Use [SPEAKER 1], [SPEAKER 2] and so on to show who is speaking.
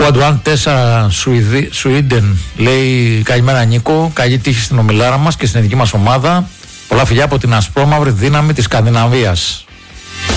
[SPEAKER 1] One 4 Sweden λέει καλημέρα Νίκο, καλή τύχη στην ομιλάρα μας και στην ειδική μας ομάδα. Πολλά φιλιά από την ασπρόμαυρη δύναμη της Σκανδιναβίας.